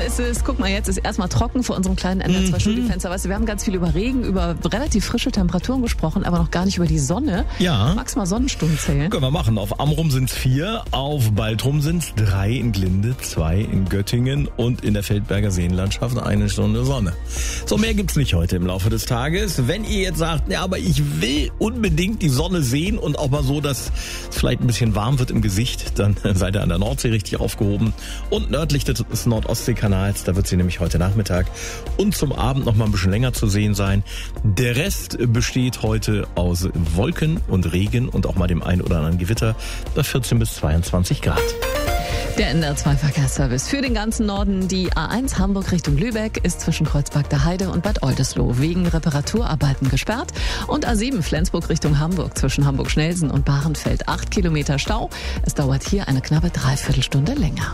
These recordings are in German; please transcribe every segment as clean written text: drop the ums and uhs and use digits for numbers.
ist es. Guck mal, jetzt ist erstmal trocken vor unserem kleinen NDR2-Studiofenster. Weißt du, wir haben ganz viel über Regen, über relativ frische Temperaturen gesprochen, aber noch gar nicht über die Sonne. Ja. Magst du mal Sonnenstunden zählen? Können wir machen. Auf Amrum sind es 4, auf Baltrum sind es 3, in Glinde 2, in Göttingen und in der Feldberger Seenlandschaft 1 Stunde Sonne. So, mehr gibt's nicht heute im Laufe des Tages. Wenn ihr jetzt sagt, ja, aber ich will unbedingt die Sonne sehen und auch mal so, dass es vielleicht ein bisschen warm wird im Gesicht, dann seid ihr an der Nordsee richtig aufgehoben. Und nördlich des Nord-Ostsee-Kanals, da wird sie nämlich heute Nachmittag und zum Abend noch mal ein bisschen länger zu sehen sein. Der Rest besteht heute aus Wolken und Regen und auch mal dem ein oder anderen Gewitter bei 14 bis 22 Grad. Der NDR2-Verkehrsservice für den ganzen Norden. Die A1 Hamburg Richtung Lübeck ist zwischen Kreuzberg der Heide und Bad Oldesloe wegen Reparaturarbeiten gesperrt. Und A7 Flensburg Richtung Hamburg zwischen Hamburg-Schnelsen und Bahrenfeld 8 Kilometer Stau. Es dauert hier eine knappe Dreiviertelstunde länger.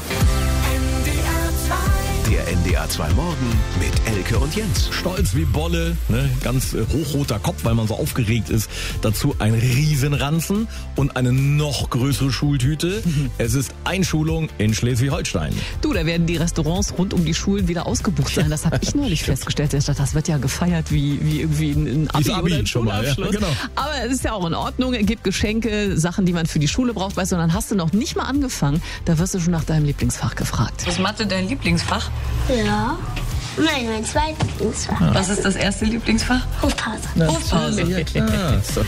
Der NDR 2 Morgen mit Elke und Jens. Stolz wie Bolle, ne? Ganz hochroter Kopf, weil man so aufgeregt ist. Dazu ein Riesenranzen und eine noch größere Schultüte. Es ist Einschulung in Schleswig-Holstein. Du, da werden die Restaurants rund um die Schulen wieder ausgebucht sein. Das habe ich neulich festgestellt. Ich dachte, das wird ja gefeiert wie irgendwie ein Abi oder ein Schulabschluss. Ja, genau. Aber es ist ja auch in Ordnung. Es gibt Geschenke, Sachen, die man für die Schule braucht. Weißt du, und dann hast du noch nicht mal angefangen. Da wirst du schon nach deinem Lieblingsfach gefragt. Ist Mathe dein Lieblingsfach? Ja. Nein, mein zweites Lieblingsfach. Was ist das erste Lieblingsfach? Hofpause. Hofpause. Ja, klar.